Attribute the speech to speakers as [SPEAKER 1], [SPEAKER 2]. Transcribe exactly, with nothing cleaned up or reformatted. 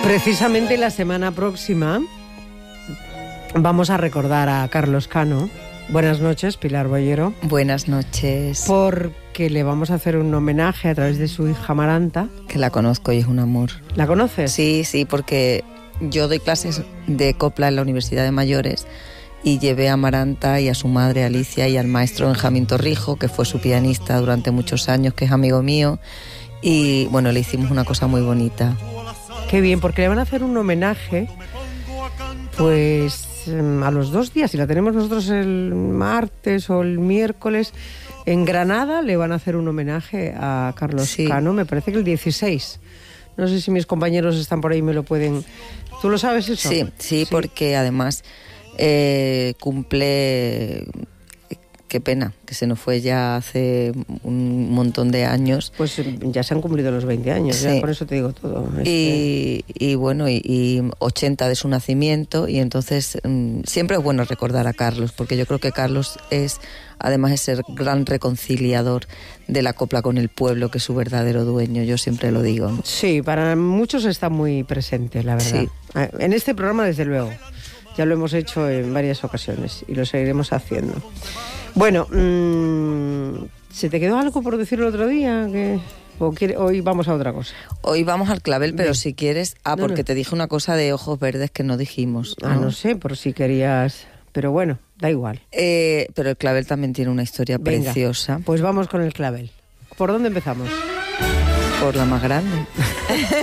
[SPEAKER 1] Precisamente la semana próxima vamos a recordar a Carlos Cano. Buenas noches, Pilar Boyero.
[SPEAKER 2] Buenas noches.
[SPEAKER 1] Porque le vamos a hacer un homenaje a través de su hija Amaranta.
[SPEAKER 2] Que la conozco y es un amor.
[SPEAKER 1] ¿La conoces?
[SPEAKER 2] Sí, sí, porque yo doy clases de copla en la Universidad de Mayores y llevé a Amaranta y a su madre Alicia y al maestro Benjamín Torrijo, que fue su pianista durante muchos años, que es amigo mío. Y bueno, le hicimos una cosa muy bonita.
[SPEAKER 1] Qué bien, porque le van a hacer un homenaje, pues a los dos días, si la tenemos nosotros el martes o el miércoles, en Granada le van a hacer un homenaje a Carlos
[SPEAKER 2] sí.
[SPEAKER 1] Cano, me parece que el dieciséis. No sé si mis compañeros están por ahí y me lo pueden... ¿Tú lo sabes eso?
[SPEAKER 2] Sí, sí, sí. Porque además eh, cumple... Qué pena, que se nos fue ya hace un montón de años.
[SPEAKER 1] Pues ya se han cumplido los veinte años, sí. Ya por eso te digo todo. Este...
[SPEAKER 2] Y, y bueno, y, y ochenta de su nacimiento, y entonces mmm, siempre es bueno recordar a Carlos, porque yo creo que Carlos es, además de ser gran reconciliador de la copla con el pueblo, que es su verdadero dueño, yo siempre lo digo, ¿no? Sí,
[SPEAKER 1] para muchos está muy presente, la verdad. Sí. En este programa, desde luego. Ya lo hemos hecho en varias ocasiones y lo seguiremos haciendo. Bueno, mmm, ¿se te quedó algo por decir el otro día? ¿Que, o quiere, hoy vamos a otra cosa?
[SPEAKER 2] Hoy vamos al clavel, pero Bien. Si quieres... Ah,
[SPEAKER 1] no,
[SPEAKER 2] porque
[SPEAKER 1] no.
[SPEAKER 2] te dije una cosa de ojos verdes que no dijimos.
[SPEAKER 1] Ah, no, no sé, por si querías... Pero bueno, da igual.
[SPEAKER 2] Eh, pero el clavel también tiene una historia
[SPEAKER 1] Venga,
[SPEAKER 2] preciosa.
[SPEAKER 1] Pues vamos con el clavel. ¿Por dónde empezamos?
[SPEAKER 2] Por la más grande.